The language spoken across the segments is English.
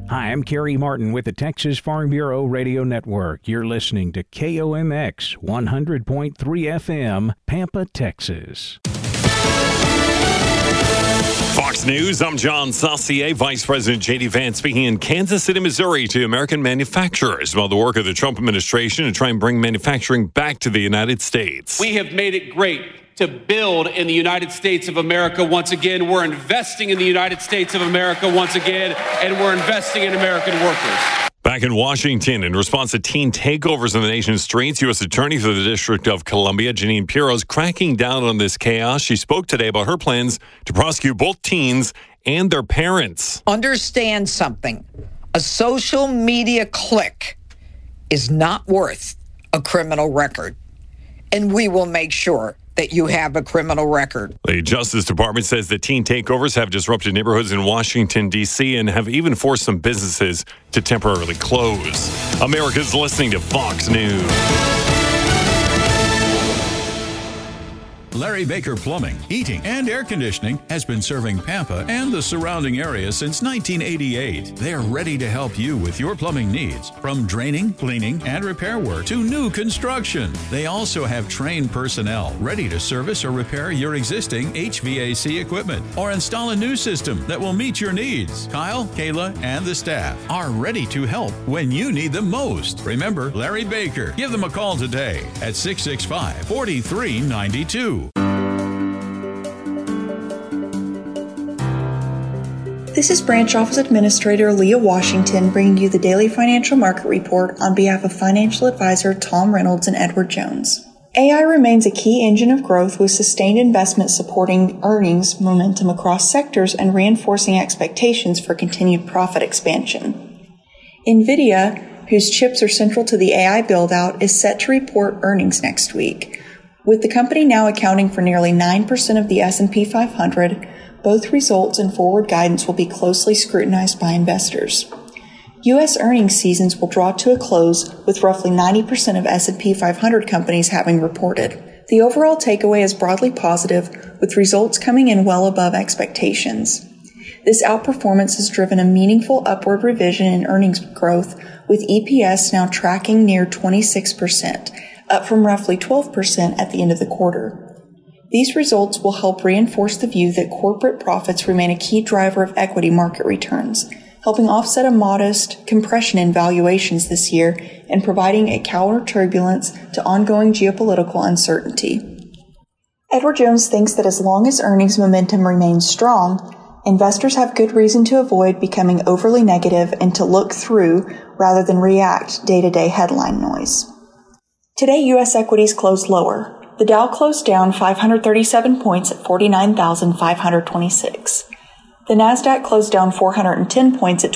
Hi, I'm Kerry Martin with the Texas Farm Bureau Radio Network. You're listening to KOMX 100.3 FM, Pampa, Texas. Fox News, I'm John Saucier. Vice President J.D. Vance speaking in Kansas City, Missouri to American manufacturers about the work of the Trump administration to try and bring manufacturing back to the United States. We have made it great to build in the United States of America once again. We're investing in the United States of America once again, and we're investing in American workers. Back in Washington, in response to teen takeovers in the nation's streets, U.S. Attorney for the District of Columbia, Jeanine Pirro, is cracking down on this chaos. She spoke today about her plans to prosecute both teens and their parents. Understand something. A social media click is not worth a criminal record, and we will make sure that you have a criminal record. The Justice Department says that teen takeovers have disrupted neighborhoods in Washington, D.C., and have even forced some businesses to temporarily close. America's listening to Fox News. Larry Baker Plumbing, Heating, and Air Conditioning has been serving Pampa and the surrounding area since 1988. They're ready to help you with your plumbing needs, from draining, cleaning, and repair work to new construction. They also have trained personnel ready to service or repair your existing HVAC equipment or install a new system that will meet your needs. Kyle, Kayla, and the staff are ready to help when you need them most. Remember Larry Baker. Give them a call today at 665-4392. This is Branch Office Administrator Leah Washington bringing you the Daily Financial Market Report on behalf of financial advisor Tom Reynolds and Edward Jones. AI remains a key engine of growth with sustained investment supporting earnings momentum across sectors and reinforcing expectations for continued profit expansion. NVIDIA, whose chips are central to the AI build-out, is set to report earnings next week. With the company now accounting for nearly 9% of the S&P 500, both results and forward guidance will be closely scrutinized by investors. U.S. earnings seasons will draw to a close with roughly 90% of S&P 500 companies having reported. The overall takeaway is broadly positive, with results coming in well above expectations. This outperformance has driven a meaningful upward revision in earnings growth, with EPS now tracking near 26%, up from roughly 12% at the end of the quarter. These results will help reinforce the view that corporate profits remain a key driver of equity market returns, helping offset a modest compression in valuations this year and providing a counter-turbulence to ongoing geopolitical uncertainty. Edward Jones thinks that as long as earnings momentum remains strong, investors have good reason to avoid becoming overly negative and to look through rather than react day-to-day headline noise. Today, U.S. equities closed lower. The Dow closed down 537 points at 49,526. The Nasdaq closed down 410 points at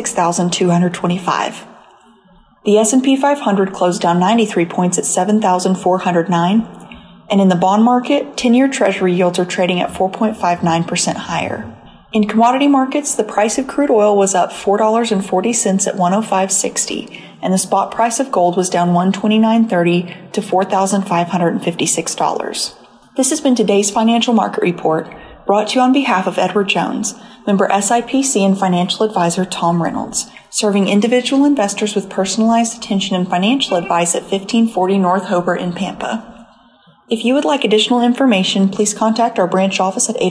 26,225. The S&P 500 closed down 93 points at 7,409. And in the bond market, 10-year Treasury yields are trading at 4.59% higher. In commodity markets, the price of crude oil was up $4.40 at $105.60, and the spot price of gold was down $129.30 to $4,556. This has been today's Financial Market Report, brought to you on behalf of Edward Jones, member SIPC and financial advisor Tom Reynolds, serving individual investors with personalized attention and financial advice at 1540 North Hobart in Pampa. If you would like additional information, please contact our branch office at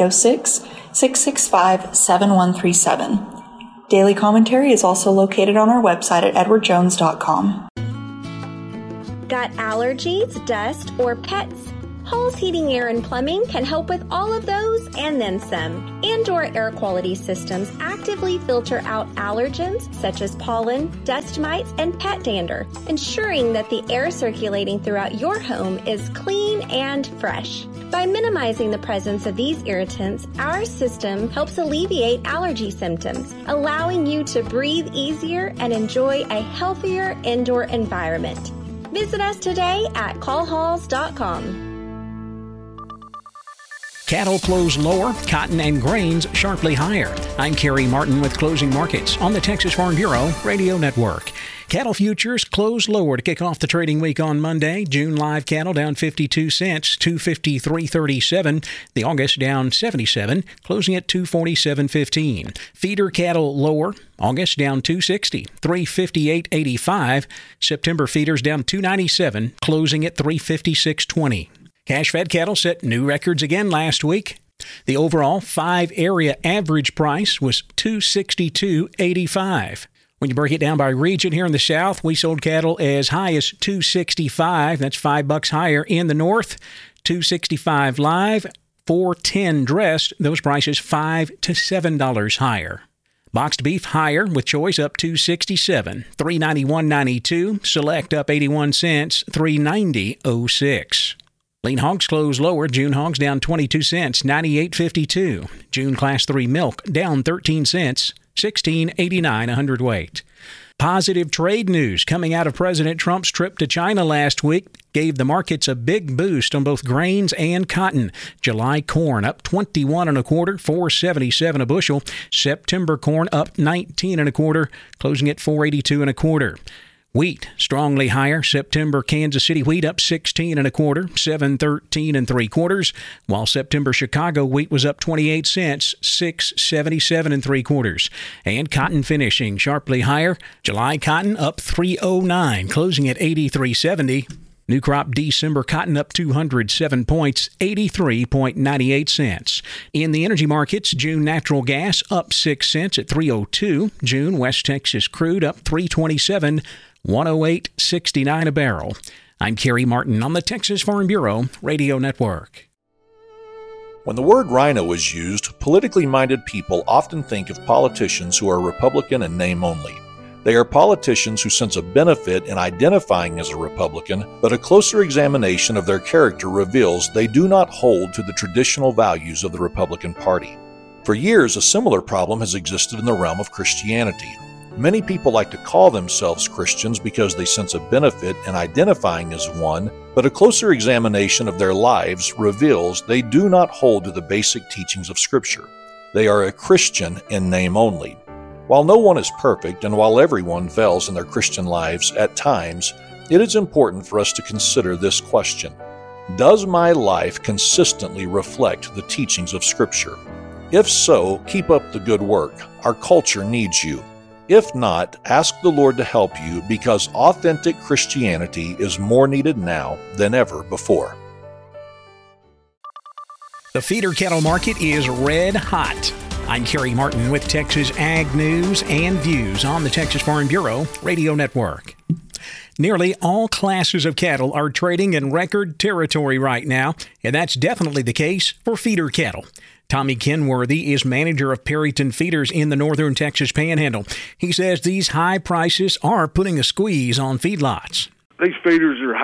806-665-7137. Daily commentary is also located on our website at edwardjones.com. Got allergies, dust, or pets? Halls Heating, Air, and Plumbing can help with all of those and then some. Indoor air quality systems actively filter out allergens such as pollen, dust mites, and pet dander, ensuring that the air circulating throughout your home is clean and fresh. By minimizing the presence of these irritants, our system helps alleviate allergy symptoms, allowing you to breathe easier and enjoy a healthier indoor environment. Visit us today at callhalls.com. Cattle close lower, cotton and grains sharply higher. I'm Kerry Martin with Closing Markets on the Texas Farm Bureau Radio Network. Cattle futures closed lower to kick off the trading week on Monday. June live cattle down 52 cents, $253.37. The August down 77, closing at $247.15. Feeder cattle lower. August down $260, $358.85. September feeders down $297, closing at $356.20. Cash fed cattle set new records again last week. The overall 5-area average price was $262.85. When you break it down by region here in the South, we sold cattle as high as $265. That's $5 higher in the North. $265 live, $410 dressed. Those prices $5 to $7 higher. Boxed beef higher with choice up $267, $391.92. Select up 81 cents, $390.06. Lean hogs closed lower. June hogs down 22 cents, $98.52. June Class 3 milk down 13 cents, $16.89 a hundredweight. Positive trade news coming out of President Trump's trip to China last week gave the markets a big boost on both grains and cotton. July corn up 21 1/4, $4.77 a bushel. September corn up 19 1/4, closing at $4.82 1/4. Wheat strongly higher. September Kansas City wheat up 16 1/4, $7.13 3/4, while September Chicago wheat was up 28 cents, $6.77 3/4. And cotton finishing sharply higher. July cotton up 3.09, closing at 83.70. New crop December cotton up 207 points, 83.98 cents. In the energy markets, June natural gas up 6 cents at 3.02. June West Texas crude up 3.27, 108.69 a barrel. I'm Kerry Martin on the Texas Farm Bureau Radio Network. When the word rhino is used, politically minded people often think of politicians who are Republican in name only. They are politicians who sense a benefit in identifying as a Republican, but a closer examination of their character reveals they do not hold to the traditional values of the Republican Party. For years, a similar problem has existed in the realm of Christianity. Many people like to call themselves Christians because they sense a benefit in identifying as one, but a closer examination of their lives reveals they do not hold to the basic teachings of Scripture. They are a Christian in name only. While no one is perfect, and while everyone fails in their Christian lives at times, it is important for us to consider this question. Does my life consistently reflect the teachings of Scripture? If so, keep up the good work. Our culture needs you. If not, ask the Lord to help you, because authentic Christianity is more needed now than ever before. The feeder cattle market is red hot. I'm Kerry Martin with Texas Ag News and Views on the Texas Farm Bureau Radio Network. Nearly all classes of cattle are trading in record territory right now, and that's definitely the case for feeder cattle. Tommy Kenworthy is manager of Perryton Feeders in the northern Texas Panhandle. He says these high prices are putting a squeeze on feedlots. These feeders are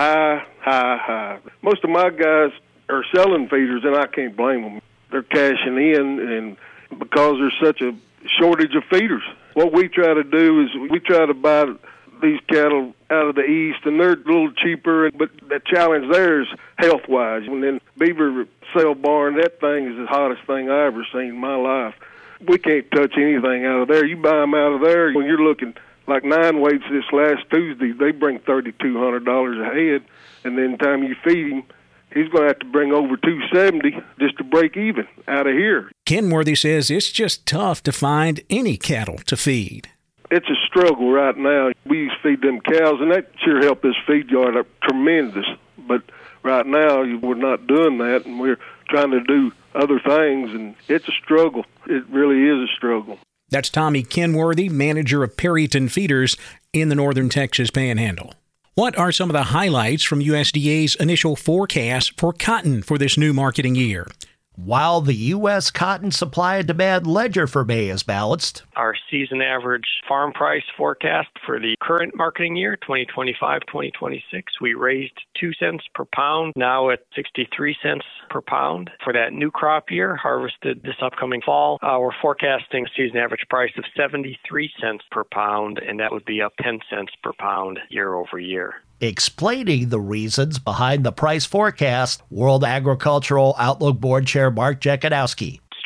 high. Most of my guys are selling feeders, and I can't blame them. They're cashing in, and because there's such a shortage of feeders. What we try to do is we try to buy these cattle out of the east, and they're a little cheaper, but the challenge there is health-wise. And then Beaver Sale Barn, that thing is the hottest thing I ever seen in my life. We can't touch anything out of there. You buy them out of there, when you're looking like 9 weights this last Tuesday, they bring $3,200 a head, and then the time you feed him, he's going to have to bring over $270 just to break even out of here. Kenworthy says it's just tough to find any cattle to feed. It's a struggle right now. We used to feed them cows, and that sure helped this feed yard up tremendous. But right now, we're not doing that, and we're trying to do other things, and it's a struggle. It really is a struggle. That's Tommy Kenworthy, manager of Perryton Feeders in the northern Texas Panhandle. What are some of the highlights from USDA's initial forecast for cotton for this new marketing year? While the U.S. cotton supply and demand ledger for May is balanced, our season average farm price forecast for the current marketing year, 2025-2026, we raised 2 cents per pound, now at 63 cents per pound. For that new crop year, harvested this upcoming fall, we're forecasting a season average price of 73 cents per pound, and that would be up 10 cents per pound year over year. Explaining the reasons behind the price forecast, World Agricultural Outlook Board Chair Mark Jekanowski.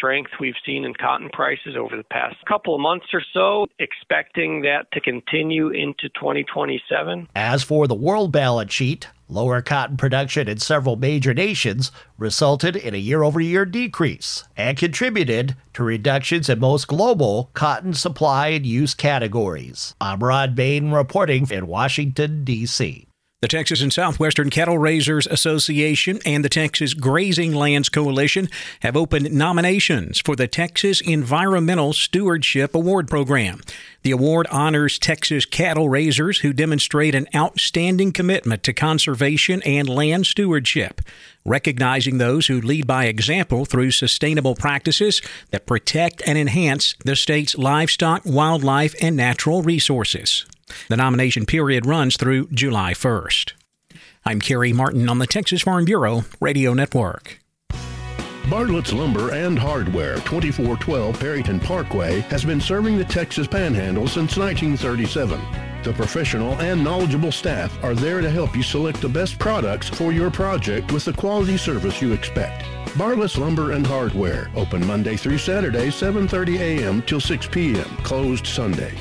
strength we've seen in cotton prices over the past couple of months or so, expecting that to continue into 2027. As for the world balance sheet, lower cotton production in several major nations resulted in a year-over-year decrease and contributed to reductions in most global cotton supply and use categories. I'm Rod Bain reporting in Washington, D.C. The Texas and Southwestern Cattle Raisers Association and the Texas Grazing Lands Coalition have opened nominations for the Texas Environmental Stewardship Award Program. The award honors Texas cattle raisers who demonstrate an outstanding commitment to conservation and land stewardship, recognizing those who lead by example through sustainable practices that protect and enhance the state's livestock, wildlife, and natural resources. The nomination period runs through July 1st. I'm Kerry Martin on the Texas Farm Bureau Radio Network. Bartlett's Lumber and Hardware, 2412 Perryton Parkway, has been serving the Texas Panhandle since 1937. The professional and knowledgeable staff are there to help you select the best products for your project with the quality service you expect. Bartlett's Lumber and Hardware, open Monday through Saturday, 7:30 a.m. till 6 p.m., closed Sunday.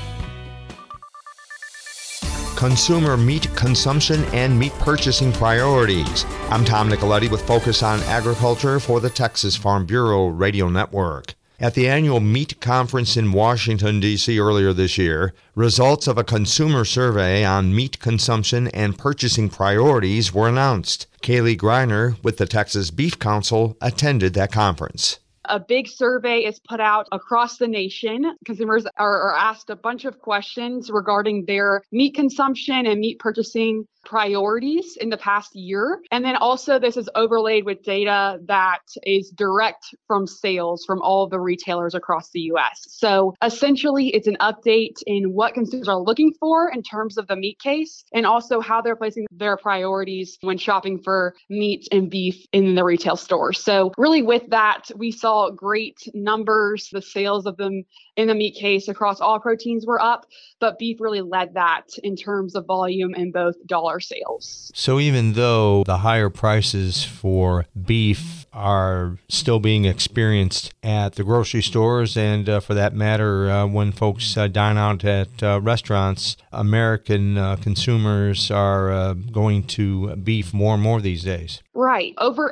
Consumer meat consumption and meat purchasing priorities. I'm Tom Nicoletti with Focus on Agriculture for the Texas Farm Bureau Radio Network. At the annual meat conference in Washington, D.C. earlier this year, results of a consumer survey on meat consumption and purchasing priorities were announced. Kaylee Greiner with the Texas Beef Council attended that conference. A big survey is put out across the nation. Consumers are asked a bunch of questions regarding their meat consumption and meat purchasing priorities in the past year. And then also this is overlaid with data that is direct from sales from all of the retailers across the U.S. So essentially, it's an update in what consumers are looking for in terms of the meat case and also how they're placing their priorities when shopping for meat and beef in the retail store. So really with that, we saw great numbers. The sales of them in the meat case across all proteins were up, but beef really led that in terms of volume and both dollar sales. So even though the higher prices for beef are still being experienced at the grocery stores and for that matter, when folks dine out at restaurants, American consumers are going to beef more and more these days. Right. Over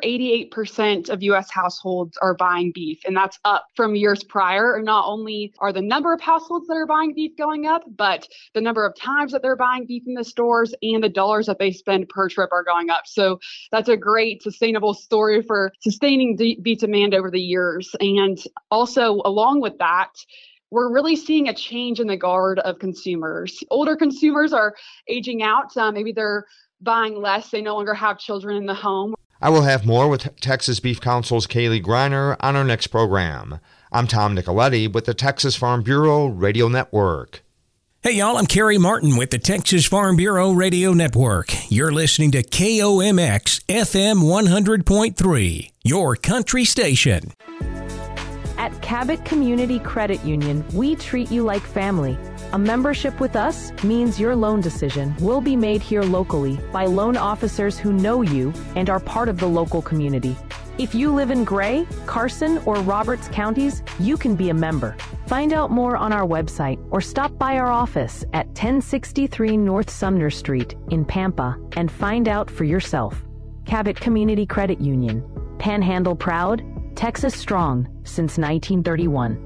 88% of U.S. households are buying beef, and that's up from years prior. Not only are the number of households that are buying beef going up, but the number of times that they're buying beef in the stores and the dollars that they spend per trip are going up. So that's a great sustainable story for sustaining beef demand over the years. And also along with that, we're really seeing a change in the guard of consumers. Older consumers are aging out. Maybe they're buying less. They no longer have children in the home. I will have more with Texas Beef Council's Kaylee Greiner on our next program. I'm Tom Nicoletti with the Texas Farm Bureau Radio Network. Hey, y'all, I'm Kerry Martin with the Texas Farm Bureau Radio Network. You're listening to KOMX FM 100.3, your country station. At Cabot Community Credit Union, we treat you like family. A membership with us means your loan decision will be made here locally by loan officers who know you and are part of the local community. If you live in Gray, Carson, or Roberts counties, you can be a member. Find out more on our website or stop by our office at 1063 North Sumner Street in Pampa and find out for yourself. Cabot Community Credit Union. Panhandle proud, Texas strong since 1931.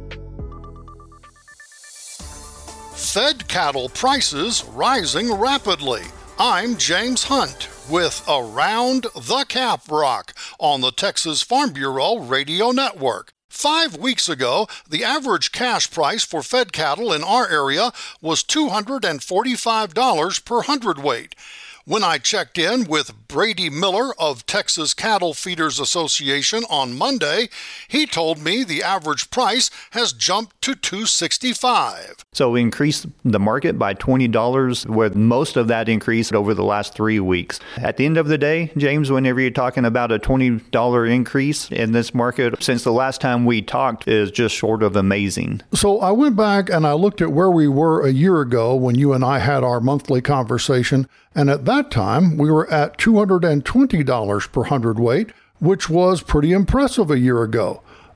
Fed cattle prices rising rapidly. I'm James Hunt with Around the Cap Rock on the Texas Farm Bureau Radio Network. 5 weeks ago, the average cash price for fed cattle in our area was $245 per hundredweight. When I checked in with Brady Miller of Texas Cattle Feeders Association on Monday, he told me the average price has jumped to $265. So we increased the market by $20, with most of that increase over the last 3 weeks. At the end of the day, James, whenever you're talking about a $20 increase in this market since the last time we talked is just short of amazing. So I went back and I looked at where we were a year ago when you and I had our monthly conversation. And at that time, we were at $220 per hundredweight, which was pretty impressive a year ago.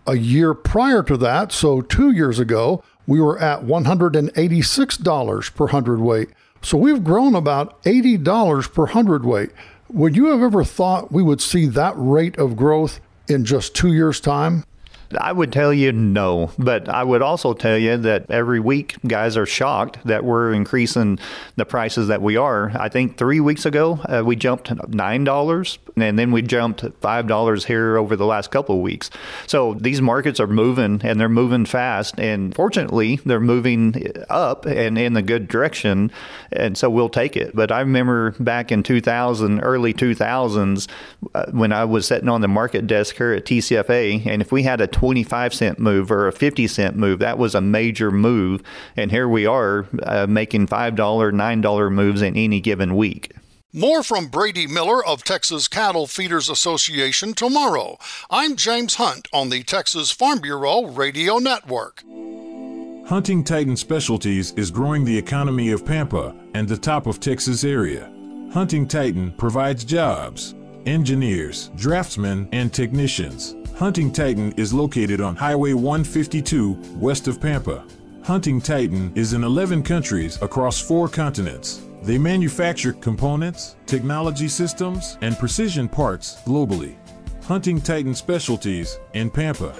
A year prior to that, so 2 years ago, we were at $186 per hundredweight. So we've grown about $80 per hundredweight. Would you have ever thought we would see that rate of growth in just 2 years' time? I would tell you no, but I would also tell you that every week guys are shocked that we're increasing the prices that we are. I think 3 weeks ago we jumped $9 and then we jumped $5 here over the last couple of weeks. So these markets are moving and they're moving fast, and fortunately they're moving up and in the good direction, and so we'll take it. But I remember back in early 2000s when I was sitting on the market desk here at TCFA, and if we had a 25-cent move or a 50-cent move, that was a major move. And here we are making $5, $9 moves in any given week. More from Brady Miller of Texas Cattle Feeders Association tomorrow. I'm James Hunt on the Texas Farm Bureau Radio Network. Hunting Titan Specialties is growing the economy of Pampa and the top of Texas area. Hunting Titan provides jobs, engineers, draftsmen, and technicians. Hunting Titan is located on Highway 152 west of Pampa. Hunting Titan is in 11 countries across 4 continents. They manufacture components, technology systems, and precision parts globally. Hunting Titan Specialties in Pampa.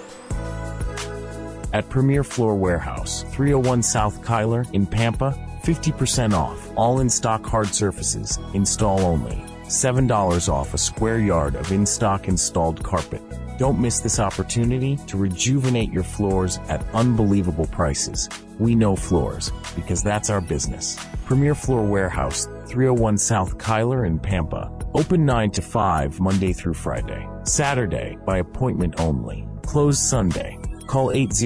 At Premier Floor Warehouse, 301 South Kyler in Pampa, 50% off. All in-stock hard surfaces, install only. $7 off a square yard of in-stock installed carpet. Don't miss this opportunity to rejuvenate your floors at unbelievable prices. We know floors, because that's our business. Premier Floor Warehouse, 301 South Kyler in Pampa. Open 9 to 5 Monday through Friday. Saturday by appointment only. Closed Sunday. Call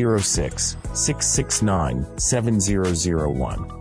806-669-7001.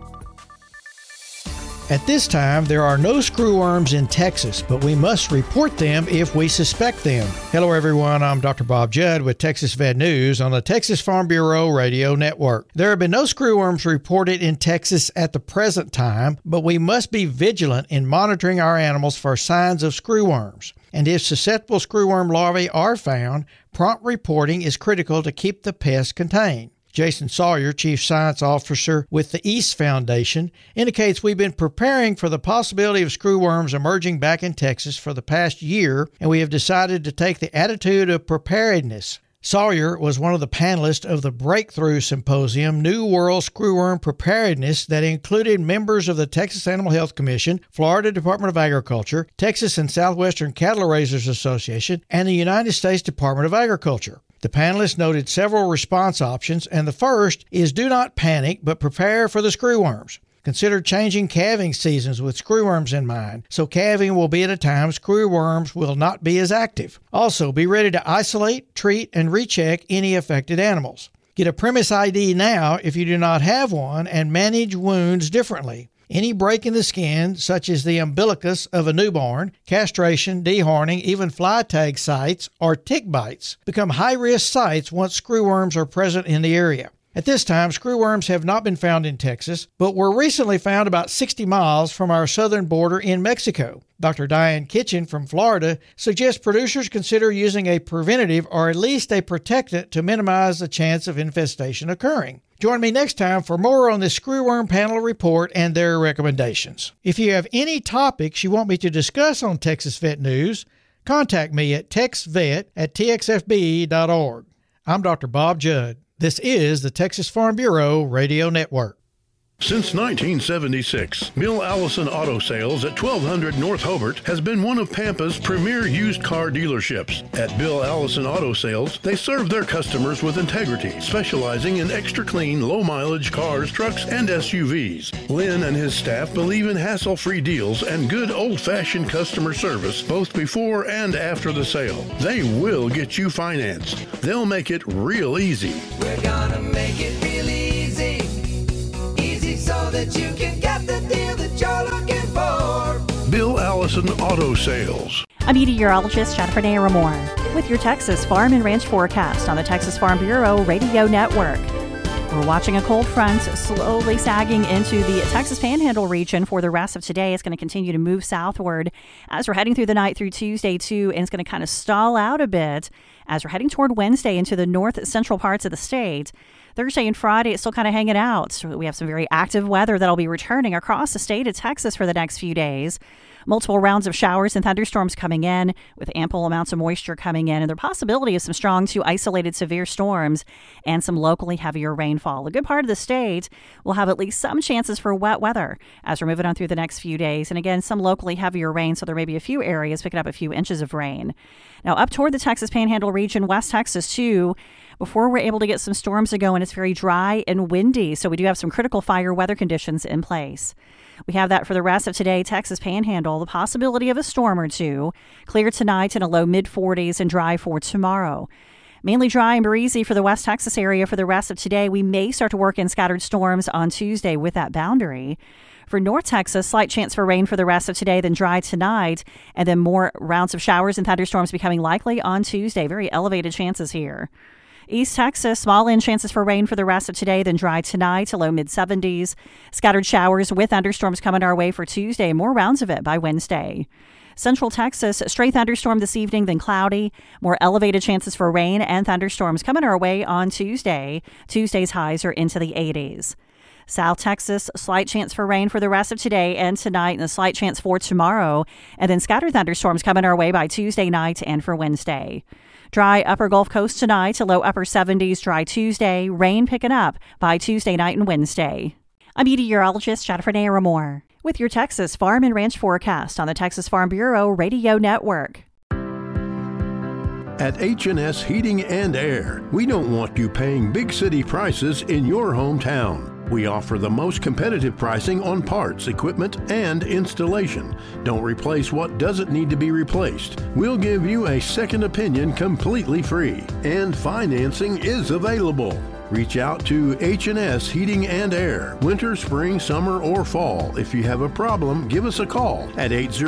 At this time, there are no screwworms in Texas, but we must report them if we suspect them. Hello, everyone. I'm Dr. Bob Judd with Texas Vet News on the Texas Farm Bureau Radio Network. There have been no screwworms reported in Texas at the present time, but we must be vigilant in monitoring our animals for signs of screwworms. And if susceptible screwworm larvae are found, prompt reporting is critical to keep the pest contained. Jason Sawyer, Chief Science Officer with the East Foundation, indicates we've been preparing for the possibility of screwworms emerging back in Texas for the past year, and we have decided to take the attitude of preparedness. Sawyer was one of the panelists of the Breakthrough Symposium, New World Screwworm Preparedness, that included members of the Texas Animal Health Commission, Florida Department of Agriculture, Texas and Southwestern Cattle Raisers Association, and the United States Department of Agriculture. The panelists noted several response options, and the first is do not panic, but prepare for the screwworms. Consider changing calving seasons with screwworms in mind, so calving will be at a time screwworms will not be as active. Also, be ready to isolate, treat, and recheck any affected animals. Get a premise ID now if you do not have one, and manage wounds differently. Any break in the skin, such as the umbilicus of a newborn, castration, dehorning, even fly tag sites, or tick bites, become high-risk sites once screwworms are present in the area. At this time, screwworms have not been found in Texas, but were recently found about 60 miles from our southern border in Mexico. Dr. Diane Kitchen from Florida suggests producers consider using a preventative or at least a protectant to minimize the chance of infestation occurring. Join me next time for more on this screwworm panel report and their recommendations. If you have any topics you want me to discuss on Texas Vet News, contact me at texvet@txfbe.org. I'm Dr. Bob Judd. This is the Texas Farm Bureau Radio Network. Since 1976, Bill Allison Auto Sales at 1200 North Hobart has been one of Pampa's premier used car dealerships. At Bill Allison Auto Sales, they serve their customers with integrity, specializing in extra clean, low-mileage cars, trucks, and SUVs. Lynn and his staff believe in hassle-free deals and good old-fashioned customer service, both before and after the sale. They will get you financed. They'll make it real easy. We're gonna make it real easy. So that you can get the deal that you're looking for. Bill Allison Auto Sales. I'm meteorologist Jennifer Naramore with your Texas Farm and Ranch forecast on the Texas Farm Bureau Radio Network. We're watching a cold front slowly sagging into the Texas Panhandle region for the rest of today. It's going to continue to move southward as we're heading through the night through Tuesday, too, and it's going to kind of stall out a bit as we're heading toward Wednesday into the north central parts of the state. Thursday and Friday, it's still kind of hanging out. So we have some very active weather that'll be returning across the state of Texas for the next few days. Multiple rounds of showers and thunderstorms coming in with ample amounts of moisture coming in, and the possibility of some strong to isolated severe storms and some locally heavier rainfall. A good part of the state will have at least some chances for wet weather as we're moving on through the next few days. And again, some locally heavier rain, so there may be a few areas picking up a few inches of rain. Now, up toward the Texas Panhandle region, West Texas too, before we're able to get some storms to go, and it's very dry and windy, so we do have some critical fire weather conditions in place. We have that for the rest of today. Texas Panhandle, the possibility of a storm or two. Clear tonight in a low mid-40s and dry for tomorrow. Mainly dry and breezy for the West Texas area for the rest of today. We may start to work in scattered storms on Tuesday with that boundary. For North Texas, slight chance for rain for the rest of today, then dry tonight, and then more rounds of showers and thunderstorms becoming likely on Tuesday. Very elevated chances here. East Texas, small in chances for rain for the rest of today, then dry tonight to low mid-70s. Scattered showers with thunderstorms coming our way for Tuesday. More rounds of it by Wednesday. Central Texas, stray thunderstorm this evening, then cloudy. More elevated chances for rain and thunderstorms coming our way on Tuesday. Tuesday's highs are into the 80s. South Texas, slight chance for rain for the rest of today and tonight, and a slight chance for tomorrow. And then scattered thunderstorms coming our way by Tuesday night and for Wednesday. Dry upper Gulf Coast tonight to low upper 70s, dry Tuesday. Rain picking up by Tuesday night and Wednesday. I'm meteorologist Jennifer Naramore with your Texas Farm and Ranch forecast on the Texas Farm Bureau Radio Network. At H&S Heating and Air, we don't want you paying big city prices in your hometown. We offer the most competitive pricing on parts, equipment, and installation. Don't replace what doesn't need to be replaced. We'll give you a second opinion completely free, and financing is available. Reach out to H&S Heating and Air, winter, spring, summer, or fall. If you have a problem, give us a call at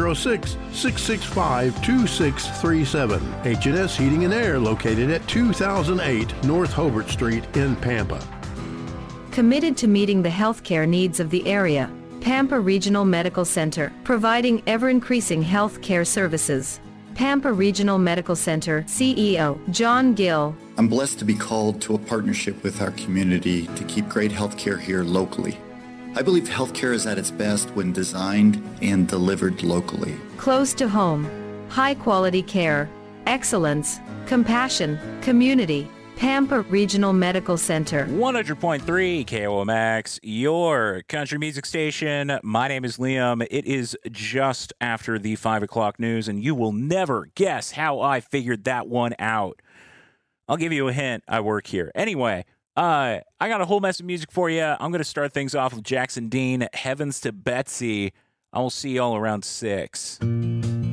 806-665-2637. H&S Heating and Air, located at 2008 North Hobart Street in Pampa. Committed to meeting the healthcare needs of the area, Pampa Regional Medical Center, providing ever-increasing healthcare services. Pampa Regional Medical Center CEO John Gill. I'm blessed to be called to a partnership with our community to keep great healthcare here locally. I believe healthcare is at its best when designed and delivered locally. Close to home, high-quality care, excellence, compassion, community. Pampa Regional Medical Center. 100.3 KOMX, your country music station. My name is Liam. It is just after the 5 o'clock news, and you will never guess how I figured that one out. I'll give you a hint. I work here. Anyway, I got a whole mess of music for you. I'm going to start things off with Jackson Dean, Heavens to Betsy. I will see you all around 6.